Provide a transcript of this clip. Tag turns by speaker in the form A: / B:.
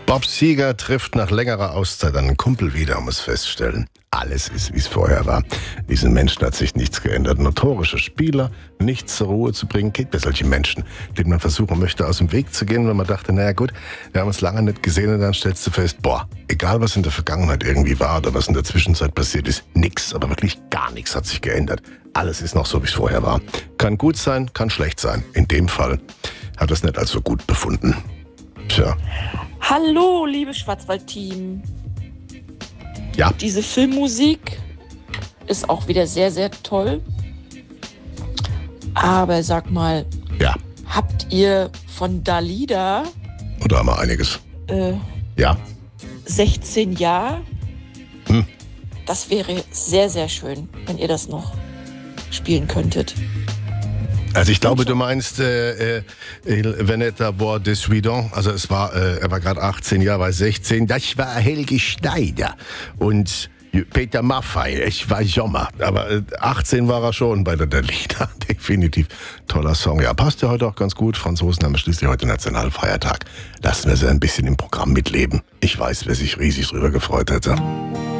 A: Bob Seger trifft nach längerer Auszeit einen Kumpel wieder und muss feststellen, alles ist, wie es vorher war. Diesen Menschen hat sich nichts geändert. Notorische Spieler, nichts zur Ruhe zu bringen, geht bei solchen Menschen, denen man versuchen möchte, aus dem Weg zu gehen, wenn man dachte, naja gut, wir haben uns lange nicht gesehen und dann stellst du fest, egal was in der Vergangenheit irgendwie war oder was in der Zwischenzeit passiert ist, nix, aber wirklich gar nichts hat sich geändert. Alles ist noch so, wie es vorher war. Kann gut sein, kann schlecht sein. In dem Fall hat es nicht als so gut befunden. Tja.
B: Hallo, liebe Schwarzwald-Team.
A: Ja.
B: Diese Filmmusik ist auch wieder sehr, sehr toll. Aber sag mal,
A: Ja.
B: habt ihr von Dalida
A: Und da haben wir einiges. Ja.
B: 16 Jahre?
A: Hm.
B: Das wäre sehr, sehr schön, wenn ihr das noch spielen könntet.
A: Also ich glaube, du meinst Il Veneta war de Suidon. Also er war gerade 18 Jahre, war 16. Das war Helge Schneider und Peter Maffay. Ich war Sommer. Aber 18 war er schon bei der Dalida. Definitiv toller Song. Ja, passt ja heute auch ganz gut. Franzosen haben schließlich heute Nationalfeiertag. Lassen wir sie ein bisschen im Programm mitleben. Ich weiß, wer sich riesig drüber gefreut hätte.